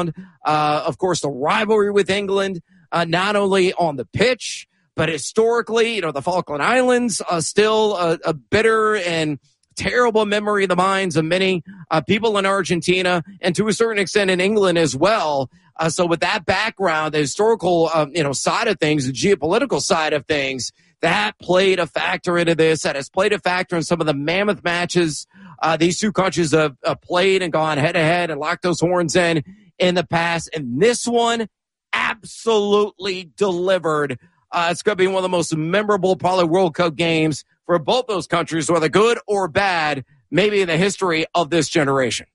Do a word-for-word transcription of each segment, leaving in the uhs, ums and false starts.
background. Uh, of course, the rivalry with England, uh, not only on the pitch, but historically, you know, the Falkland Islands are still a, a bitter and terrible memory in the minds of many uh, people in Argentina and to a certain extent in England as well. Uh, so with that background, the historical, um, you know, side of things, the geopolitical side of things, that played a factor into this. That has played a factor in some of the mammoth matches uh, these two countries have uh, played and gone head to head and locked those horns in in the past. And this one absolutely delivered. Uh, it's going to be one of the most memorable, probably, World Cup games for both those countries, whether good or bad, maybe in the history of this generation.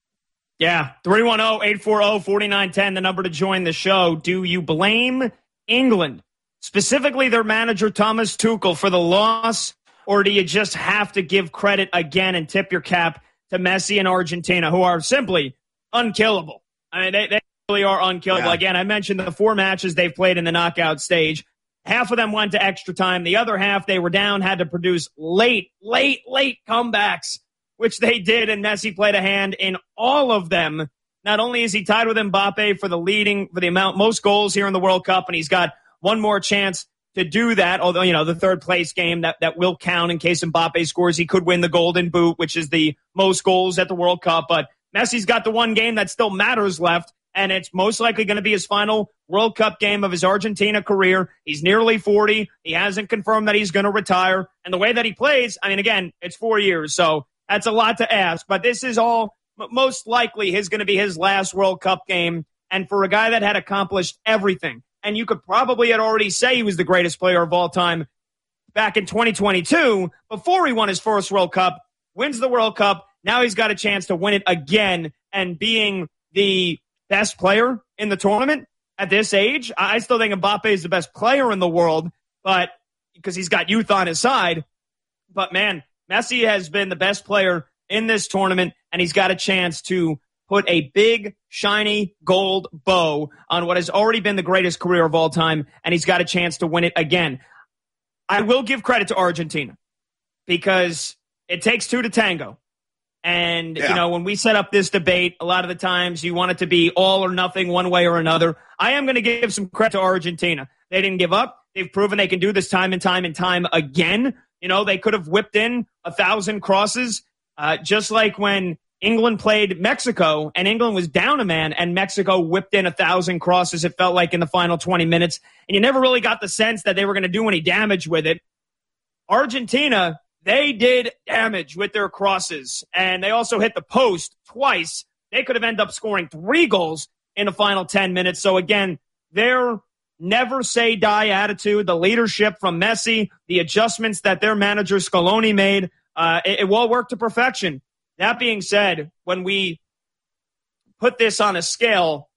Yeah, three one zero, eight four zero, four nine one zero, the number to join the show. Do you blame England, specifically their manager Thomas Tuchel, for the loss, or do you just have to give credit again and tip your cap to Messi and Argentina, who are simply unkillable? I mean, they, they really are unkillable. Yeah. Again, I mentioned the four matches they've played in the knockout stage. Half of them went to extra time. The other half, they were down, had to produce late, late, late comebacks, which they did, and Messi played a hand in all of them. Not only is he tied with Mbappe for the leading, for the amount, most goals here in the World Cup, and he's got one more chance to do that, although, you know, the third place game, that, that will count in case Mbappe scores. He could win the Golden Boot, which is the most goals at the World Cup, but Messi's got the one game that still matters left, and it's most likely going to be his final World Cup game of his Argentina career. He's nearly forty. He hasn't confirmed that he's going to retire. And the way that he plays, I mean, again, it's four years, so that's a lot to ask. But this is all most likely his going to be his last World Cup game. And for a guy that had accomplished everything, and you could probably had already say he was the greatest player of all time back in twenty twenty-two, before he won his first World Cup, wins the World Cup. Now he's got a chance to win it again, and being the best player in the tournament at this age. I still think Mbappe is the best player in the world, but because he's got youth on his side. But man, Messi has been the best player in this tournament, and he's got a chance to put a big, shiny gold bow on what has already been the greatest career of all time, and he's got a chance to win it again. I will give credit to Argentina because it takes two to tango. And, yeah. you know, when we set up this debate, a lot of the times you want it to be all or nothing one way or another. I am going to give some credit to Argentina. They didn't give up. They've proven they can do this time and time and time again. You know, they could have whipped in a thousand crosses, uh, just like when England played Mexico and England was down a man and Mexico whipped in a thousand crosses, it felt like, in the final twenty minutes. And you never really got the sense that they were going to do any damage with it. Argentina, they did damage with their crosses, and they also hit the post twice. They could have ended up scoring three goals in the final ten minutes. So, again, their never-say-die attitude, the leadership from Messi, the adjustments that their manager Scaloni made, uh, it, it all worked to perfection. That being said, when we put this on a scale,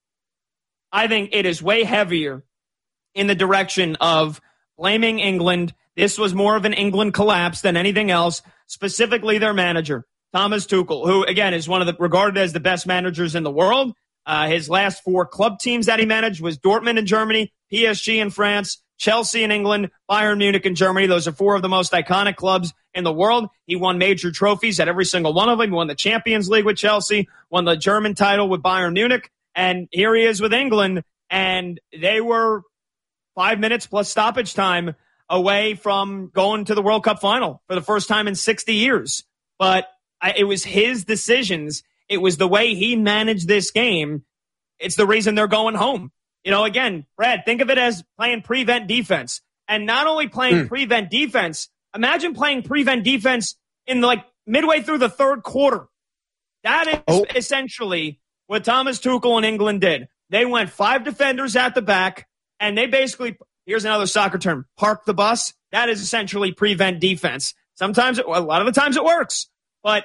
I think it is way heavier in the direction of blaming England. This was more of an England collapse than anything else, specifically their manager, Thomas Tuchel, who, again, is one of the regarded as the best managers in the world. Uh, his last four club teams that he managed was Dortmund in Germany, P S G in France, Chelsea in England, Bayern Munich in Germany. Those are four of the most iconic clubs in the world. He won major trophies at every single one of them. He won the Champions League with Chelsea, won the German title with Bayern Munich, and here he is with England, and they were five minutes plus stoppage time away from going to the World Cup final for the first time in sixty years. But I, it was his decisions. It was the way he managed this game. It's the reason they're going home. You know, again, Brad, think of it as playing prevent defense. And not only playing mm. prevent defense, imagine playing prevent defense in like midway through the third quarter. That is oh. essentially what Thomas Tuchel and England did. They went five defenders at the back, and they basically, here's another soccer term, park the bus. That is essentially prevent defense. Sometimes, it, a lot of the times it works, but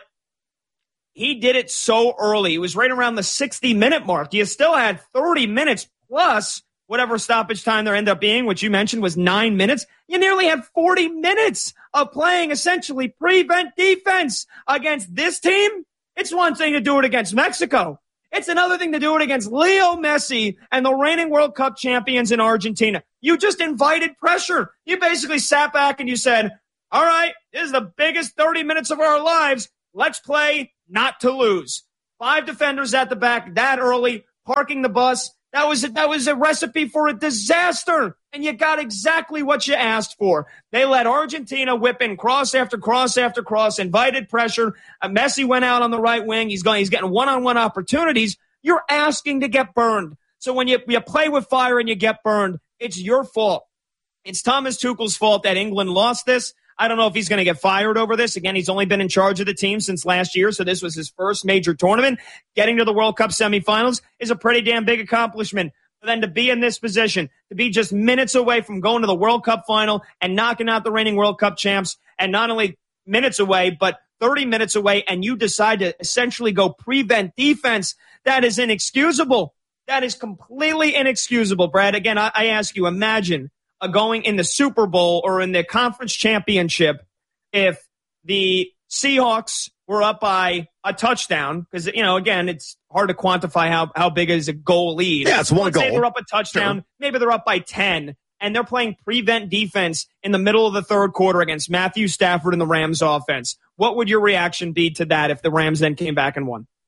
he did it so early. It was right around the sixty-minute mark. You still had thirty minutes plus whatever stoppage time there ended up being, which you mentioned was nine minutes. You nearly had forty minutes of playing essentially prevent defense against this team. It's one thing to do it against Mexico. It's another thing to do it against Leo Messi and the reigning World Cup champions in Argentina. You just invited pressure. You basically sat back and you said, all right, this is the biggest thirty minutes of our lives. Let's play not to lose. Five defenders at the back that early, parking the bus, that was, a, that was a recipe for a disaster. And you got exactly what you asked for. They let Argentina whip in cross after cross after cross, invited pressure. Uh, Messi went out on the right wing. He's going, he's getting one-on-one opportunities. You're asking to get burned. So when you, you play with fire and you get burned, it's your fault. It's Thomas Tuchel's fault that England lost this. I don't know if he's going to get fired over this. Again, he's only been in charge of the team since last year, so this was his first major tournament. Getting to the World Cup semifinals is a pretty damn big accomplishment. But then to be in this position, to be just minutes away from going to the World Cup final and knocking out the reigning World Cup champs, and not only minutes away, but thirty minutes away, and you decide to essentially go prevent defense, that is inexcusable. That is completely inexcusable, Brad. Again, I, I ask you, imagine uh, going in the Super Bowl or in the conference championship if the Seahawks were up by a touchdown, because, you know, again, it's hard to quantify how, how big is a goal lead. Yeah, it's one Let's goal. say they're up a touchdown. Sure. Maybe they're up by ten, and they're playing prevent defense in the middle of the third quarter against Matthew Stafford and the Rams offense. What would your reaction be to that if the Rams then came back and won?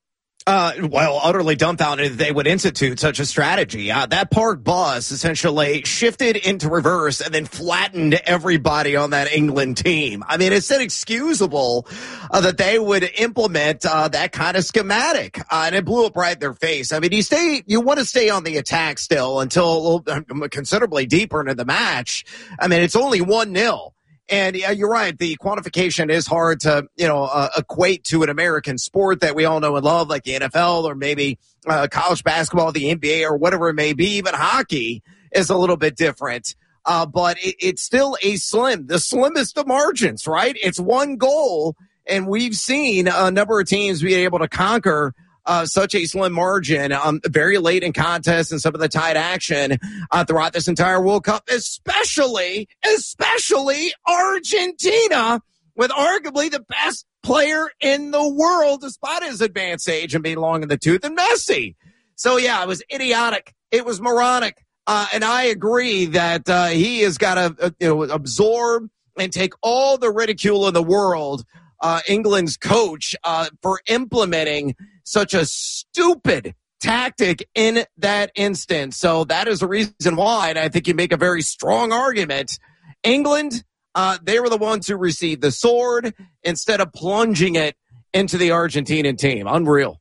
Uh, well, utterly dumbfounded they would institute such a strategy. Uh, that park bus essentially shifted into reverse and then flattened everybody on that England team. I mean, it's inexcusable uh, that they would implement uh, that kind of schematic, uh, and it blew up right in their face. I mean, you stay, you want to stay on the attack still until a little, uh, considerably deeper into the match. I mean, it's only one nil. And yeah, you're right. The quantification is hard to, you know, uh, equate to an American sport that we all know and love, like the N F L or maybe uh, college basketball, the N B A, or whatever it may be. Even hockey is a little bit different. Uh, but it, it's still a slim, the slimmest of margins, right? It's one goal. And we've seen a number of teams be able to conquer Uh, such a slim margin, um, very late in contests and some of the tight action uh, throughout this entire World Cup, especially, especially Argentina, with arguably the best player in the world, despite his advanced age and being long in the tooth, and Messi. So, yeah, it was idiotic. It was moronic. Uh, and I agree that uh, he has got to uh, you know, absorb and take all the ridicule in the world, uh, England's coach, uh, for implementing such a stupid tactic in that instance. So that is the reason why, and I think you make a very strong argument. England, uh, they were the ones who received the sword instead of plunging it into the Argentinian team. Unreal.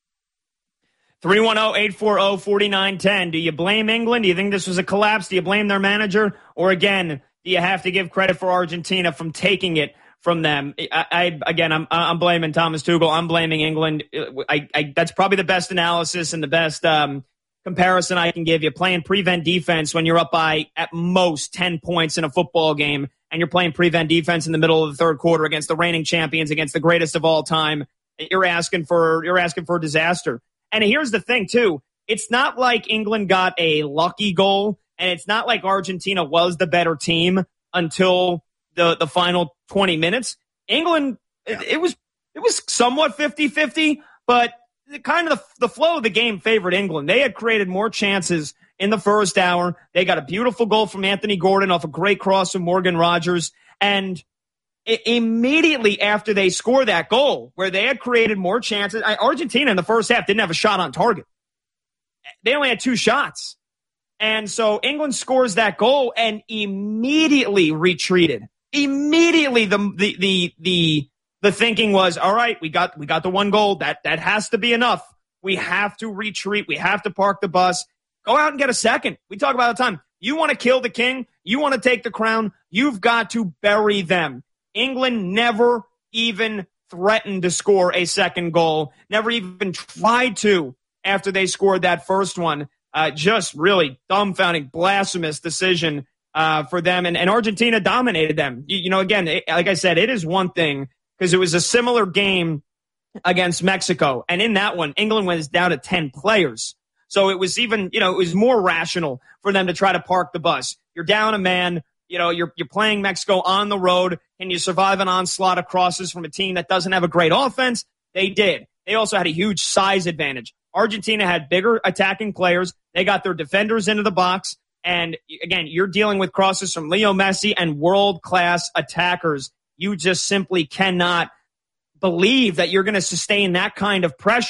three one zero, eight four zero, four nine one zero. Do you blame England? Do you think this was a collapse? Do you blame their manager? Or again, do you have to give credit for Argentina from taking it from them? I, I again, I'm I'm blaming Thomas Tuchel. I'm blaming England. I, I that's probably the best analysis and the best um, comparison I can give you. Playing prevent defense when you're up by at most ten points in a football game, and you're playing prevent defense in the middle of the third quarter against the reigning champions, against the greatest of all time. You're asking for you're asking for disaster. And here's the thing too: it's not like England got a lucky goal, and it's not like Argentina was the better team until the the final twenty minutes. England, yeah. it, it was it was somewhat fifty-fifty, but the, kind of the, the flow of the game favored England. They had created more chances in the first hour. They got a beautiful goal from Anthony Gordon off a great cross from Morgan Rogers. And it, immediately after they scored that goal, where they had created more chances, I, Argentina in the first half didn't have a shot on target. They only had two shots. And so England scores that goal and immediately retreated. Immediately, the, the the the the thinking was, all right, we got we got the one goal. That that has to be enough. We have to retreat. We have to park the bus. Go out and get a second. We talk about it all the time. You want to kill the king? You want to take the crown? You've got to bury them. England never even threatened to score a second goal. Never even tried to after they scored that first one. Uh, just really dumbfounding, blasphemous decision Uh, for them, and, and Argentina dominated them. You, you know, again, it, like I said, it is one thing because it was a similar game against Mexico, and in that one, England was down to ten players. So it was even, you know, it was more rational for them to try to park the bus. You're down a man, you know, you're you're playing Mexico on the road, and you survive an onslaught of crosses from a team that doesn't have a great offense. They did. They also had a huge size advantage. Argentina had bigger attacking players. They got their defenders into the box. And again, you're dealing with crosses from Leo Messi and world-class attackers. You just simply cannot believe that you're going to sustain that kind of pressure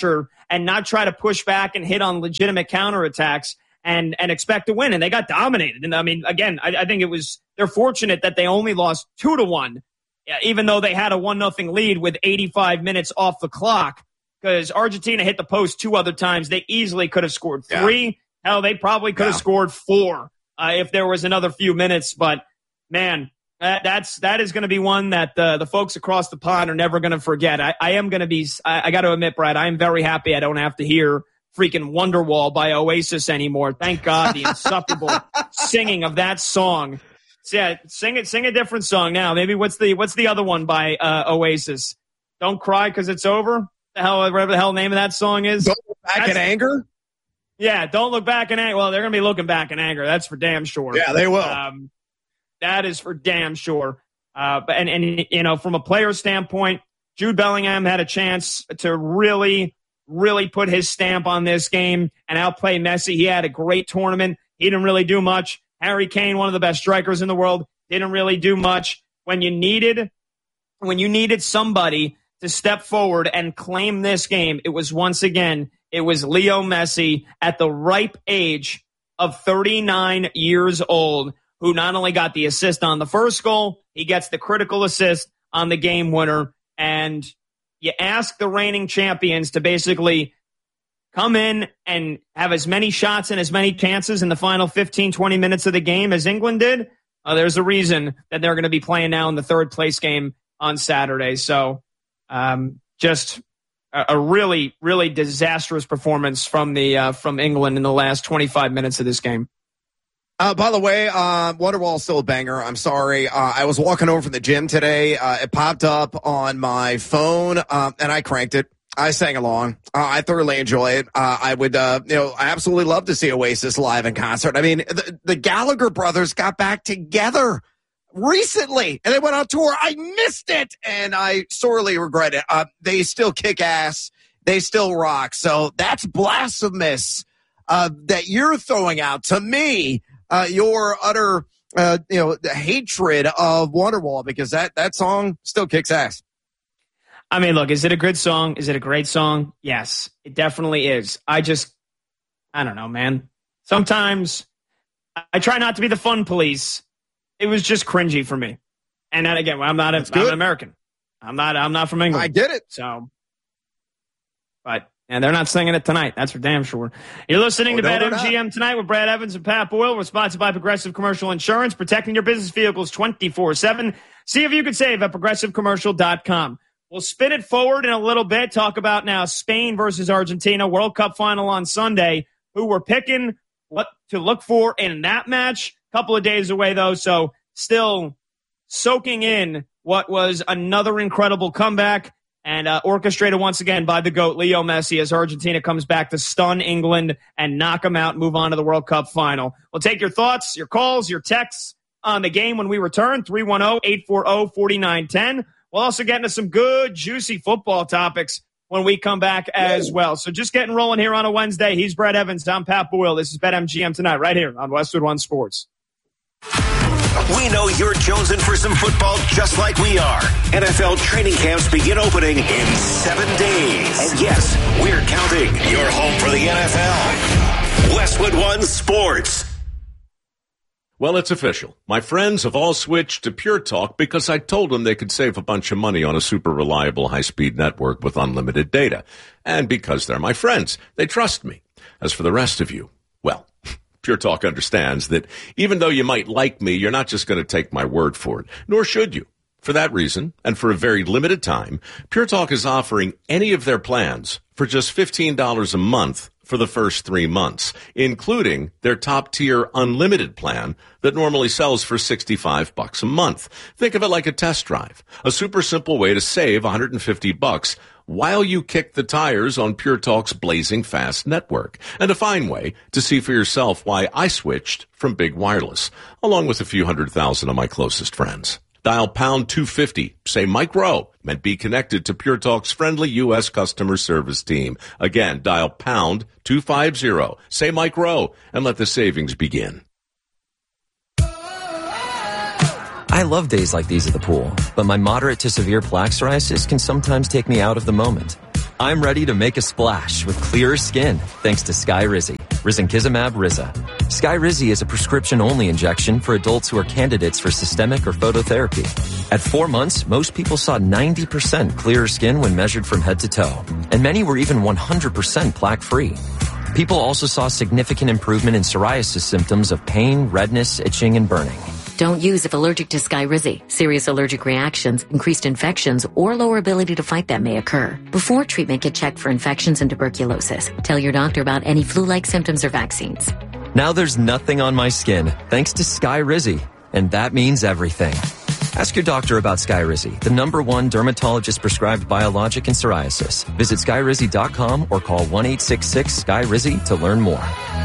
and not try to push back and hit on legitimate counterattacks and and expect to win. And they got dominated. And I mean, again, I, I think it was they're fortunate that they only lost two to one, even though they had a one nothing lead with eighty-five minutes off the clock. Because Argentina hit the post two other times. They easily could have scored three. Yeah. Hell, they probably could yeah. have scored four uh, if there was another few minutes. But man, that, that's that is going to be one that uh, the folks across the pond are never going to forget. I, I am going to be. I, I got to admit, Brad, I am very happy I don't have to hear freaking Wonderwall by Oasis anymore. Thank God, the insufferable singing of that song. So yeah, sing it. Sing a different song now. Maybe what's the what's the other one by uh, Oasis? Don't cry because it's over. The hell, whatever the hell name of that song is. Don't look back That's, in anger. Yeah, don't look back in anger. Well, they're going to be looking back in anger. That's for damn sure. Yeah, they will. Um, that is for damn sure. Uh, but and and you know, from a player standpoint, Jude Bellingham had a chance to really, really put his stamp on this game and outplay Messi. He had a great tournament. He didn't really do much. Harry Kane, one of the best strikers in the world, didn't really do much. When you needed, when you needed somebody to step forward and claim this game, it was once again, it was Leo Messi at the ripe age of thirty-nine years old, who not only got the assist on the first goal, he gets the critical assist on the game winner. And you ask the reigning champions to basically come in and have as many shots and as many chances in the final fifteen, twenty minutes of the game as England did. Uh, there's a reason that they're going to be playing now in the third place game on Saturday. So, Um, just a, a really, really disastrous performance from the uh, from England in the last twenty-five minutes of this game. Uh, by the way, uh, Wonderwall's still a banger. I'm sorry. Uh, I was walking over from the gym today. Uh, it popped up on my phone, um, and I cranked it. I sang along. Uh, I thoroughly enjoy it. Uh, I would, uh, you know, I absolutely love to see Oasis live in concert. I mean, the, the Gallagher brothers got back together recently, and they went on tour. I missed it, and I sorely regret it. Uh, they still kick ass. They still rock. So that's blasphemous uh, that you're throwing out to me uh, your utter, uh, you know, the hatred of Wonderwall, because that that song still kicks ass. I mean, look, is it a good song? Is it a great song? Yes, it definitely is. I just, I don't know, man. Sometimes I try not to be the fun police. It was just cringy for me. And then again, I'm not a, I'm an American. I'm not I'm not from England. I get it. So, but and they're not singing it tonight. That's for damn sure. You're listening oh, to no, BetMGM tonight with Brad Evans and Pat Boyle. We're sponsored by Progressive Commercial Insurance, protecting your business vehicles twenty-four seven. See if you can save at progressive commercial dot com. We'll spin it forward in a little bit. Talk about now Spain versus Argentina, World Cup final on Sunday. Who we're picking, what to look for in that match. Couple of days away, though, so still soaking in what was another incredible comeback and uh, orchestrated once again by the GOAT, Leo Messi, as Argentina comes back to stun England and knock them out and move on to the World Cup final. We'll take your thoughts, your calls, your texts on the game when we return, three one zero, eight four zero, four nine one zero. We'll also get into some good, juicy football topics when we come back as well. So just getting rolling here on a Wednesday. He's Brad Evans. I'm Pat Boyle. This is BetMGM tonight right here on Westwood One Sports. We know you're jonesing for some football just like we are. N F L training camps begin opening in seven days. And yes, we're counting. Your home for the N F L. Westwood One Sports. Well, it's official. My friends have all switched to Pure Talk because I told them they could save a bunch of money on a super reliable high-speed network with unlimited data. And because they're my friends, they trust me. As for the rest of you, well, Pure Talk understands that even though you might like me, you're not just going to take my word for it, nor should you. For that reason, and for a very limited time, Pure Talk is offering any of their plans for just fifteen dollars a month for the first three months, including their top-tier unlimited plan that normally sells for sixty-five bucks a month. Think of it like a test drive, a super simple way to save one hundred fifty bucks while you kick the tires on Pure Talk's blazing fast network, and a fine way to see for yourself why I switched from Big Wireless, along with a few hundred thousand of my closest friends. Dial pound two fifty, say Mike Rowe, and be connected to Pure Talk's friendly U S customer service team. Again, dial pound two fifty, say Mike Rowe, and let the savings begin. I love days like these at the pool, but my moderate to severe plaque psoriasis can sometimes take me out of the moment. I'm ready to make a splash with clearer skin thanks to Skyrizi, risankizumab Riza. Skyrizi is a prescription-only injection for adults who are candidates for systemic or phototherapy. At four months, most people saw ninety percent clearer skin when measured from head to toe, and many were even one hundred percent plaque-free. People also saw significant improvement in psoriasis symptoms of pain, redness, itching, and burning. Don't use if allergic to Skyrizi. Serious allergic reactions, increased infections, or lower ability to fight them may occur. Before treatment, get checked for infections and tuberculosis. Tell your doctor about any flu-like symptoms or vaccines. Now there's nothing on my skin thanks to Skyrizi, and that means everything. Ask your doctor about Skyrizi, the number one dermatologist-prescribed biologic in psoriasis. Visit skyrizi dot com or call one eight six six S K Y R I Z I to learn more.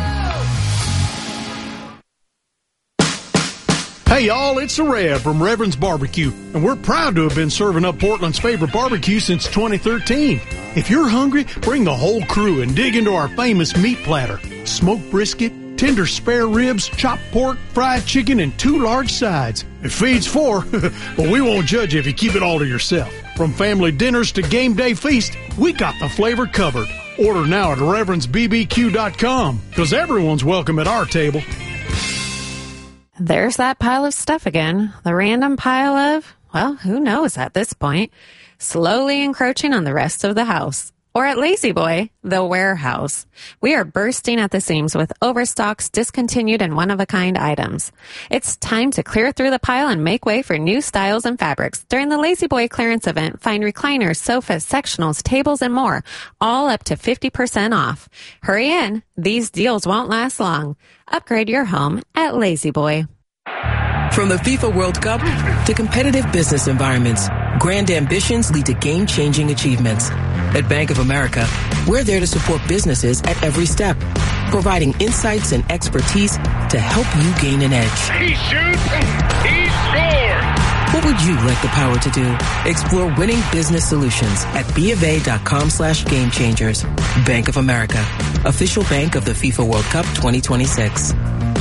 Hey y'all, it's the Rev from Reverend's Barbecue, and we're proud to have been serving up Portland's favorite barbecue since twenty thirteen. If you're hungry, bring the whole crew and dig into our famous meat platter. Smoked brisket, tender spare ribs, chopped pork, fried chicken, and two large sides. It feeds four, but we won't judge you if you keep it all to yourself. From family dinners to game day feast, we got the flavor covered. Order now at reverends b b q dot com, because everyone's welcome at our table. There's that pile of stuff again. The random pile of, well, who knows at this point, slowly encroaching on the rest of the house. Or at Lazy Boy, the warehouse. We are bursting at the seams with overstocks, discontinued, and one-of-a-kind items. It's time to clear through the pile and make way for new styles and fabrics. During the Lazy Boy clearance event, find recliners, sofas, sectionals, tables, and more, all up to fifty percent off. Hurry in. These deals won't last long. Upgrade your home at Lazy Boy. From the FIFA World Cup to competitive business environments, grand ambitions lead to game-changing achievements. At Bank of America, we're there to support businesses at every step, providing insights and expertise to help you gain an edge. He shoots, he scores! What would you like the power to do? Explore winning business solutions at bofa.com slash game changers. Bank of America, official bank of the FIFA World Cup twenty twenty-six.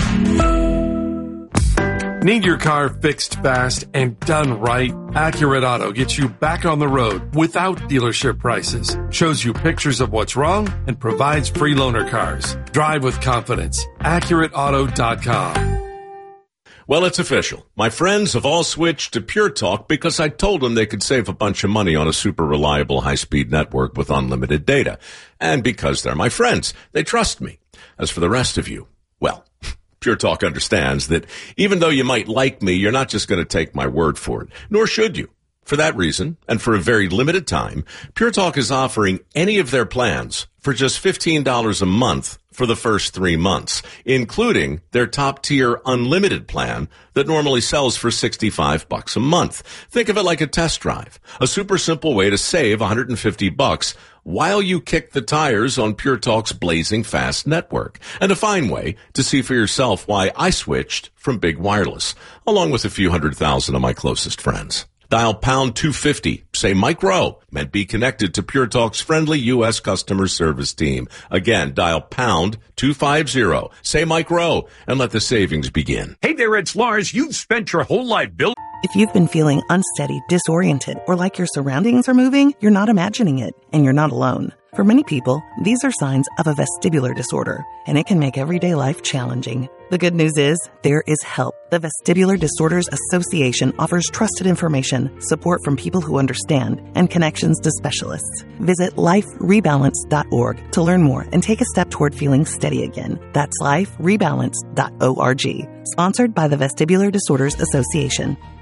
Need your car fixed fast and done right? Accurate Auto gets you back on the road without dealership prices, shows you pictures of what's wrong, and provides free loaner cars. Drive with confidence. accurate auto dot com. Well, it's official. My friends have all switched to Pure Talk because I told them they could save a bunch of money on a super reliable high-speed network with unlimited data. And because they're my friends, they trust me. As for the rest of you, well, Pure Talk understands that even though you might like me, you're not just going to take my word for it, nor should you. For that reason, and for a very limited time, Pure Talk is offering any of their plans for just fifteen dollars a month for the first three months, including their top-tier unlimited plan that normally sells for sixty-five bucks a month. Think of it like a test drive, a super simple way to save one hundred fifty bucks while you kick the tires on Pure Talk's blazing fast network, and a fine way to see for yourself why I switched from big wireless, along with a few hundred thousand of my closest friends. Dial pound two fifty, say Mike Rowe, and be connected to Pure Talk's friendly U S customer service team. Again, dial pound two fifty, say Mike Rowe, and let the savings begin. Hey there, it's Lars. You've spent your whole life building. If you've been feeling unsteady, disoriented, or like your surroundings are moving, you're not imagining it, and you're not alone. For many people, these are signs of a vestibular disorder, and it can make everyday life challenging. The good news is, there is help. The Vestibular Disorders Association offers trusted information, support from people who understand, and connections to specialists. Visit life rebalance dot org to learn more and take a step toward feeling steady again. That's life rebalance dot org. Sponsored by the Vestibular Disorders Association.